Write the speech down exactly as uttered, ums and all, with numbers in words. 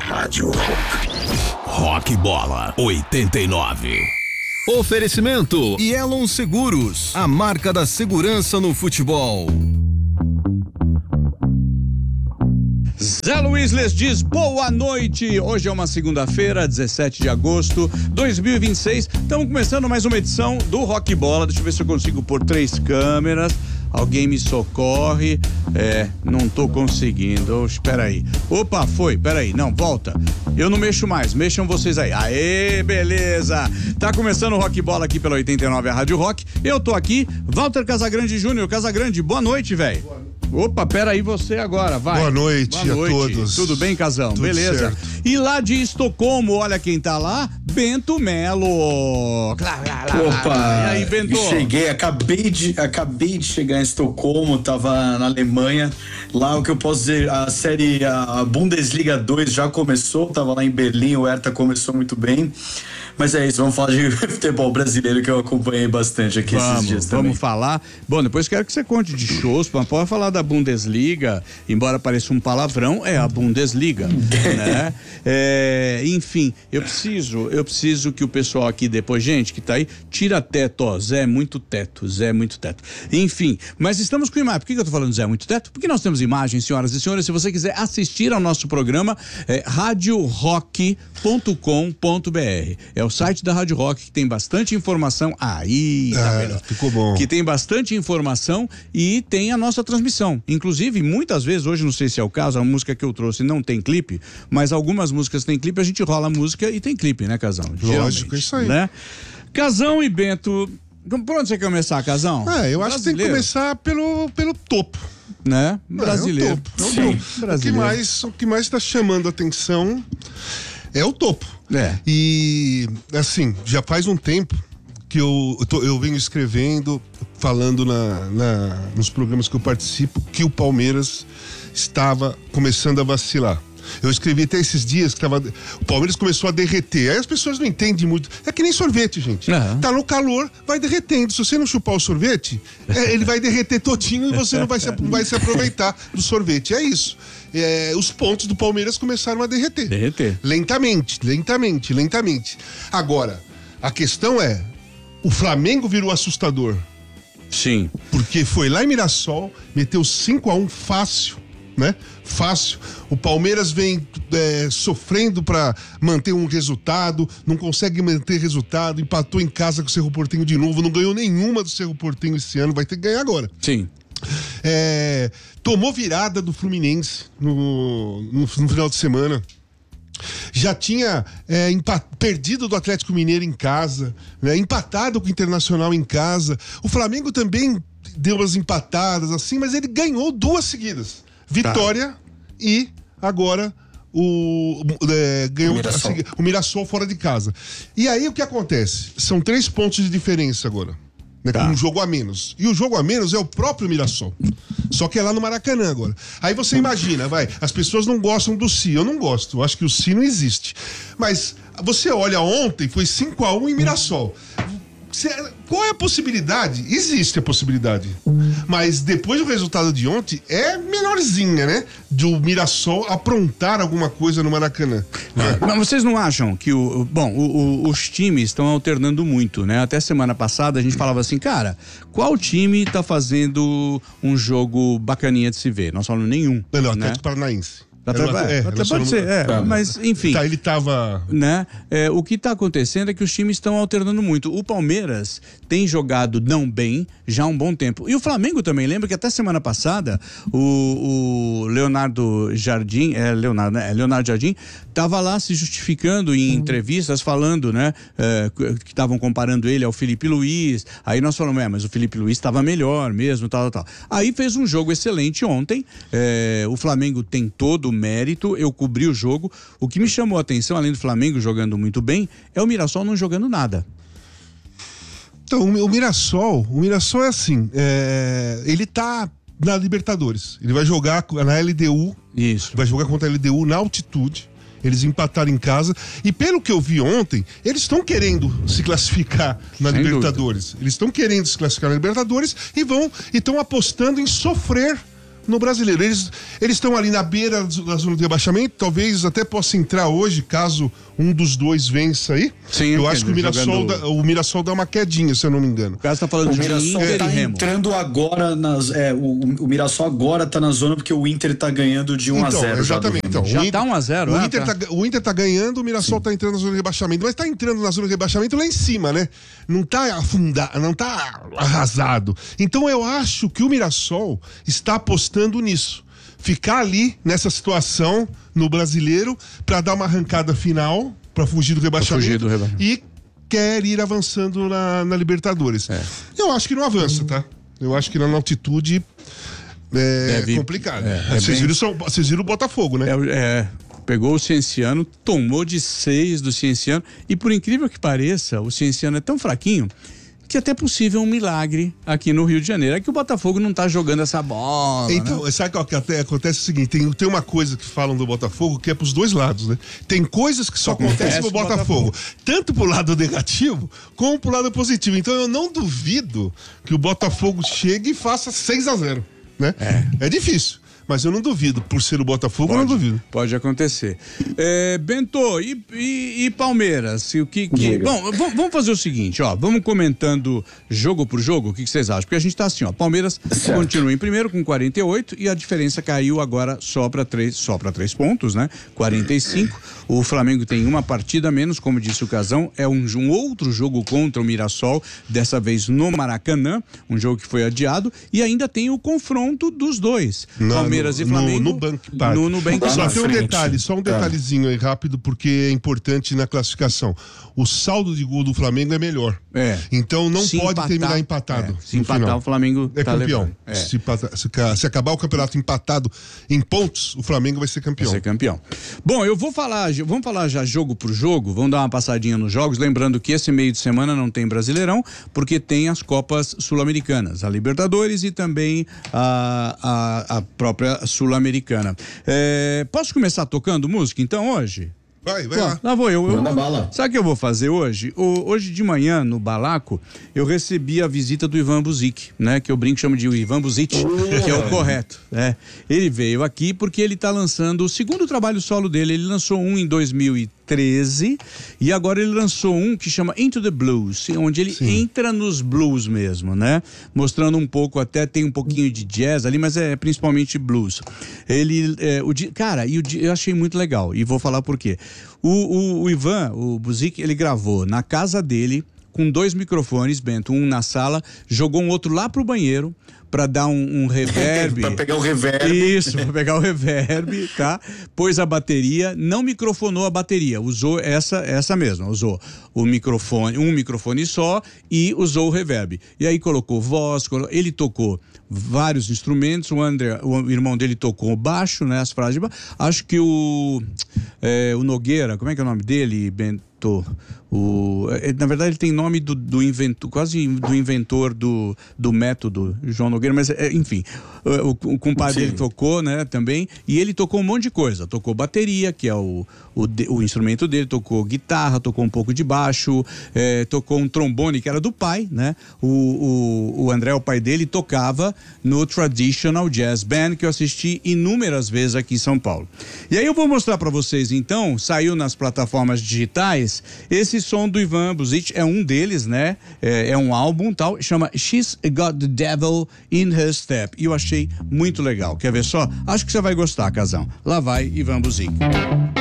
Rádio Rock. Rock Bola oitenta e nove. Oferecimento Yellow Seguros, a marca da segurança no futebol. Zé Luiz lhes diz boa noite. Hoje é uma segunda-feira, dezessete de agosto de dois mil e vinte e seis. Estamos começando mais uma edição do Rock Bola. Deixa eu ver se eu consigo pôr três câmeras. Alguém me socorre. É, não tô conseguindo. Espera aí. Opa, foi. Pera aí. Não, volta. Eu não mexo mais. Mexam vocês aí. Aê, beleza. Tá começando o Rock Bola aqui pela oitenta e nove, a Rádio Rock. Eu tô aqui, Walter Casagrande Júnior. Casagrande, boa noite, velho. Opa, pera aí você agora, vai. Boa noite, boa noite a todos. Tudo bem, Casão? Tudo Beleza? Certo. E lá de Estocolmo, olha quem tá lá, Bento Melo. Opa, e aí, Bento? Cheguei, acabei de, acabei de chegar em Estocolmo, tava na Alemanha. Lá o que eu posso dizer, a série, a Bundesliga dois já começou, tava lá em Berlim, o Hertha começou muito bem. Mas é isso, vamos falar de futebol brasileiro que eu acompanhei bastante aqui vamos, esses dias também. Vamos falar. Bom, depois quero que você conte de shows, mas pode falar da Bundesliga, embora pareça um palavrão, é a Bundesliga, né? É, enfim, eu preciso, eu preciso que o pessoal aqui depois, gente, que tá aí, tira teto, ó, Zé é muito teto, Zé é muito teto. Enfim, mas estamos com imagem. Por que, que eu tô falando Zé é muito teto? Porque nós temos imagens, senhoras e senhores. Se você quiser assistir ao nosso programa, é rádio rock ponto com ponto b r. É o site da Rádio Rock, que tem bastante informação. Aí, tá ah, melhor. Ficou bom. Que tem bastante informação e tem a nossa transmissão. Inclusive, muitas vezes, hoje não sei se é o caso, a música que eu trouxe não tem clipe, mas algumas músicas tem clipe, a gente rola a música e tem clipe, né, Casão? Lógico, é isso aí. Né? Casão e Bento, por onde você quer começar, Casão? É, eu acho que tem que começar pelo, pelo topo. Né? Brasileiro. É, é o topo. É o Sim, topo. brasileiro. O que mais, o que mais está chamando a atenção é o topo. É. E, assim, já faz um tempo que eu, eu, tô, eu venho escrevendo, falando na, na, nos programas que eu participo, que o Palmeiras estava começando a vacilar. Eu escrevi até esses dias que tava, o Palmeiras começou a derreter. Aí as pessoas não entendem muito. É que nem sorvete, gente. Uhum. Tá no calor, vai derretendo. Se você não chupar o sorvete, é, ele vai derreter todinho e você não vai se, vai se aproveitar do sorvete. É isso. É, os pontos do Palmeiras começaram a derreter. Derreter. Lentamente, lentamente, lentamente. Agora, a questão é, o Flamengo virou assustador. Sim. Porque foi lá em Mirassol, meteu cinco a um fácil, né? Fácil. O Palmeiras vem é, sofrendo para manter um resultado, não consegue manter resultado, empatou em casa com o Cerro Porteño de novo, não ganhou nenhuma do Cerro Porteño esse ano, vai ter que ganhar agora. Sim. É, tomou virada do Fluminense no, no, no final de semana. Já tinha é, empat... perdido do Atlético Mineiro em casa, né? Empatado com o Internacional em casa. O Flamengo também deu umas empatadas assim, mas ele ganhou duas seguidas. Vitória tá. E agora o, é, ganhou o Mirassol. A, o Mirassol fora de casa. E aí o que acontece? São três pontos de diferença agora. Né, tá. Com um jogo a menos. E o jogo a menos é o próprio Mirassol. Só que é lá no Maracanã agora. Aí você imagina, vai, as pessoas não gostam do Si. Eu não gosto, eu acho que o Si não existe. Mas você olha ontem, foi cinco a um em Mirassol. Qual é a possibilidade? Existe a possibilidade. Mas depois do resultado de ontem, é menorzinha, né? De o Mirassol aprontar alguma coisa no Maracanã. É. Mas vocês não acham que o... Bom, o, o, os times estão alternando muito, né? Até semana passada a gente falava assim, cara, qual time tá fazendo um jogo bacaninha de se ver? Nós falamos nenhum. Não, não, né? Atlético Paranaense. Até, é, é, até pode ser, é, tá, mas enfim. Tá, ele tava... Né? É, o que está acontecendo é que os times estão alternando muito. O Palmeiras tem jogado não bem já há um bom tempo. E o Flamengo também, lembra que até semana passada o, o Leonardo Jardim, é Leonardo, né? Leonardo Jardim estava lá se justificando em entrevistas, falando, né? É, que estavam comparando ele ao Felipe Luiz. Aí nós falamos, é, mas o Felipe Luiz estava melhor mesmo, tal, tal, tal. Aí fez um jogo excelente ontem. É, o Flamengo tem todo o mérito, eu cobri o jogo. O que me chamou a atenção, além do Flamengo jogando muito bem, é o Mirassol não jogando nada. Então, o Mirassol, o Mirassol é assim, é, ele tá na Libertadores, ele vai jogar na L D U, isso, vai jogar contra a L D U na altitude, eles empataram em casa, e pelo que eu vi ontem, eles estão querendo se classificar na Sem Libertadores, dúvida. Eles estão querendo se classificar na Libertadores e vão, e estão apostando em sofrer no Brasileiro. Eles eles estão ali na beira da zona de rebaixamento, talvez até possa entrar hoje, caso um dos dois vença aí. Sim, eu acho que o Mirassol, jogando... dá, o Mirassol dá uma quedinha, se eu não me engano. O cara tá falando O de Mirassol Inter tá e Remo. entrando agora nas. É, o, o Mirassol agora tá na zona porque o Inter tá ganhando de um a zero. Então, exatamente. Então, Já o Inter, tá um a zero, o, é, Inter tá. tá, o Inter tá ganhando, o Mirassol Sim. tá entrando na zona de rebaixamento. Mas tá entrando na zona de rebaixamento lá em cima, né? Não tá afundado, não tá arrasado. Então eu acho que o Mirassol está apostando nisso. Ficar ali nessa situação no Brasileiro para dar uma arrancada final, para fugir do rebaixamento. Fugir do rebaixamento. E quer ir avançando na, na Libertadores. É. Eu acho que não avança, tá? Eu acho que na altitude é Deve, complicado. É, é vocês, bem... viram, vocês viram o Botafogo, né? É, é, pegou o Cienciano, tomou de seis do Cienciano e por incrível que pareça, o Cienciano é tão fraquinho que é até possível um milagre aqui no Rio de Janeiro. É que o Botafogo não tá jogando essa bola. Então, né? Sabe o que até acontece o seguinte: tem, tem uma coisa que falam do Botafogo que é pros dois lados, né? Tem coisas que só, só acontecem no Botafogo, Botafogo, tanto pro lado negativo como pro lado positivo. Então eu não duvido que o Botafogo chegue e faça seis a zero, né? É, é difícil. Mas eu não duvido, por ser o Botafogo, pode, eu não duvido. Pode acontecer. É, Bento, e, e, e Palmeiras? O que, que... Bom, vamos fazer o seguinte, ó, vamos comentando jogo por jogo, o que, que vocês acham? Porque a gente tá assim, ó, Palmeiras certo. Continua em primeiro com quarenta e oito e a diferença caiu agora só para três, só para três pontos, né? quarenta e cinco. O Flamengo tem uma partida a menos, como disse o Casão, é um, um outro jogo contra o Mirassol, dessa vez no Maracanã, um jogo que foi adiado, e ainda tem o confronto dos dois. Não, Palmeiras no, e Flamengo no, no Bank Park. No, no Bank Só tem um frente. detalhe, só um detalhezinho aí rápido, porque é importante na classificação. O saldo de gol do Flamengo é melhor. É. Então não se pode empatar, terminar empatado. É, se empatar, final. O Flamengo é tá campeão. É. Se, empatar, se, se acabar o campeonato empatado em pontos, o Flamengo vai ser campeão. Vai ser campeão. Bom, eu vou falar, vamos falar já jogo por jogo, vamos dar uma passadinha nos jogos, lembrando que esse meio de semana não tem Brasileirão, porque tem as Copas Sul-Americanas, a Libertadores e também a, a, a própria Sul-Americana. É, posso começar tocando música então hoje? Vai, vai Pô, lá. Lá vou eu. eu Manda bala. Sabe o que eu vou fazer hoje? O, hoje de manhã, no Balaco, eu recebi a visita do Ivan Buzic, né? Que eu brinco, chamo de Ivan Buzic, que é o correto. Né? Ele veio aqui porque ele tá lançando o segundo trabalho solo dele. Ele lançou um em dois mil e treze e agora ele lançou um que chama Into the Blues, onde ele Sim. entra nos blues mesmo, né? Mostrando um pouco, até tem um pouquinho de jazz ali, mas é principalmente blues. Ele, é, o, cara, e o, eu achei muito legal e vou falar por quê. O, o, o Ivan, o Buzic, ele gravou na casa dele com dois microfones, Bento, um na sala, jogou um outro lá pro banheiro para dar um, um reverb. Para pegar o reverb. Isso, para pegar o reverb, tá? Pôs a bateria, não microfonou a bateria, usou essa essa mesma, usou o microfone, um microfone só e usou o reverb. E aí colocou voz, ele tocou vários instrumentos, o André, o irmão dele tocou baixo, né, as frases de baixo. Acho que o é, o Nogueira, como é que é o nome dele, Bento? O, na verdade ele tem nome do, do inventor, quase do inventor do, do método, João Nogueira, mas é, enfim, o, o compadre dele tocou, né, também, e ele tocou um monte de coisa, tocou bateria, que é o, o, o instrumento dele, tocou guitarra, tocou um pouco de baixo, é, tocou um trombone que era do pai, né, o, o, o André, o pai dele, tocava no Traditional Jazz Band, que eu assisti inúmeras vezes aqui em São Paulo. E aí eu vou mostrar para vocês então, saiu nas plataformas digitais, esse som do Ivan Buzic é um deles, né? É, é um álbum tal, chama She's Got the Devil in Her Step. E eu achei muito legal. Quer ver só? Acho que você vai gostar, Casão. Lá vai Ivan Buzic.